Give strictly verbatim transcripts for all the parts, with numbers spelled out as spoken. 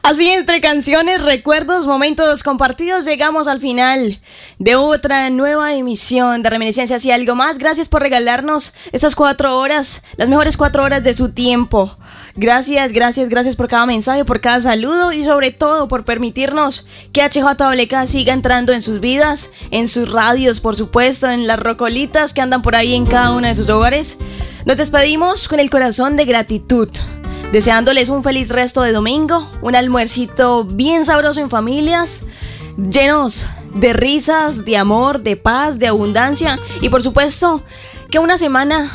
Así, entre canciones, recuerdos, momentos compartidos, llegamos al final de otra nueva emisión de Reminiscencias y algo más. Gracias por regalarnos estas cuatro horas, las mejores cuatro horas de su tiempo. Gracias, gracias, gracias por cada mensaje, por cada saludo y sobre todo por permitirnos que H J W K siga entrando en sus vidas, en sus radios, por supuesto, en las rocolitas que andan por ahí en cada uno de sus hogares. Nos despedimos con el corazón de gratitud, deseándoles un feliz resto de domingo, un almuercito bien sabroso en familias, llenos de risas, de amor, de paz, de abundancia y por supuesto que una semana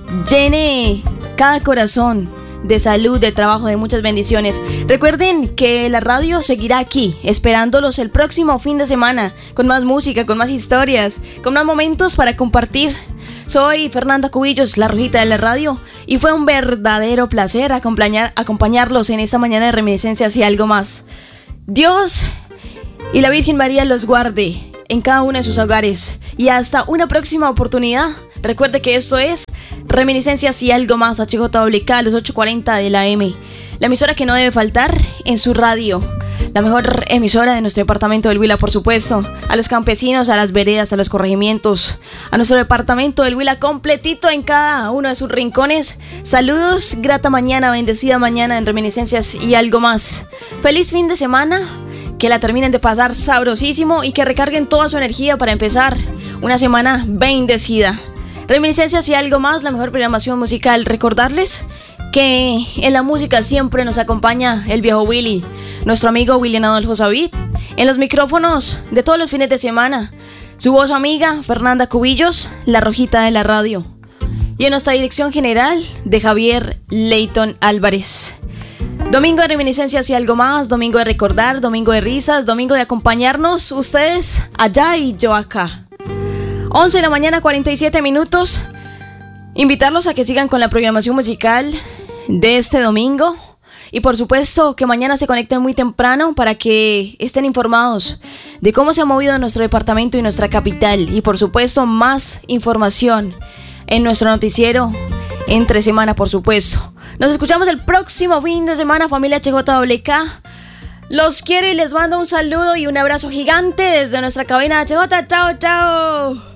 llene cada corazón de salud, de trabajo, de muchas bendiciones. Recuerden que la radio seguirá aquí, esperándolos el próximo fin de semana, con más música, con más historias, con más momentos para compartir. Soy Fernanda Cubillos, la Rojita de la radio, y fue un verdadero placer acompañar, acompañarlos en esta mañana de Reminiscencias y algo más. Dios y la Virgen María los guarde en cada uno de sus hogares. Y hasta una próxima oportunidad. Recuerde que esto es Reminiscencias y algo más, H J W K, los ocho cuarenta de la M. La emisora que no debe faltar en su radio. La mejor emisora de nuestro departamento del Huila, por supuesto. A los campesinos, a las veredas, a los corregimientos, a nuestro departamento del Huila completito en cada uno de sus rincones. Saludos, grata mañana, bendecida mañana en Reminiscencias y algo más. Feliz fin de semana, que la terminen de pasar sabrosísimo y que recarguen toda su energía para empezar una semana bendecida. Reminiscencias y algo más, la mejor programación musical. Recordarles que en la música siempre nos acompaña el viejo Willy, nuestro amigo William Adolfo Savid. En los micrófonos de todos los fines de semana, su voz amiga Fernanda Cubillos, la Rojita de la radio. Y en nuestra dirección general de Javier Leighton Álvarez. Domingo de Reminiscencias y algo más, domingo de recordar, domingo de risas, domingo de acompañarnos ustedes allá y yo acá. once de la mañana, cuarenta y siete minutos. Invitarlos a que sigan con la programación musical de este domingo. Y por supuesto que mañana se conecten muy temprano para que estén informados de cómo se ha movido nuestro departamento y nuestra capital. Y por supuesto más información en nuestro noticiero entre semana, por supuesto. Nos escuchamos el próximo fin de semana, familia H J W K. Los quiero y les mando un saludo y un abrazo gigante desde nuestra cabina H J. Chao, chao.